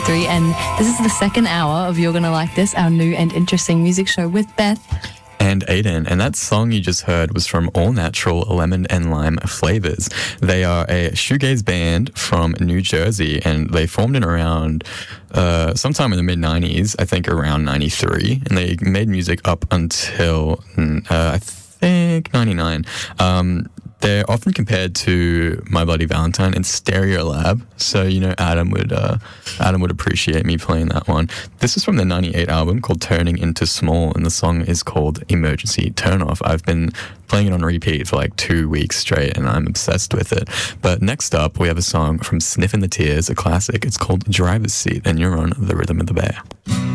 And this is the second hour of You're Gonna Like This, our new and interesting music show with Beth and Aiden. And that song you just heard was from All Natural Lemon and Lime Flavors. They are a shoegaze band from New Jersey, and they formed in around sometime in the mid-90s, I think around 93, and they made music up until I think 99. They're often compared to My Bloody Valentine and Stereolab, so Adam would appreciate me playing that one. This is from the 98 album called Turning Into Small, and the song is called Emergency Turnoff. I've been playing it on repeat for like 2 weeks straight, and I'm obsessed with it. But next up, we have a song from Sniffin' the Tears, a classic. It's called Driver's Seat, and you're on The Rhythm of the Bear.